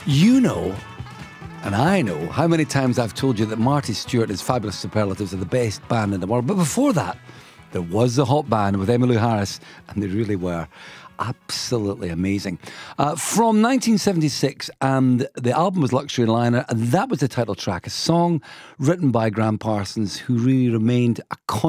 You know, and I know, how many times I've told you that Marty Stewart and his Fabulous Superlatives are the best band in the world. But before that, there was the Hot Band with Emmylou Harris, and they really were absolutely amazing. From 1976, and the album was Luxury Liner, and that was the title track, a song written by Graham Parsons, who really remained a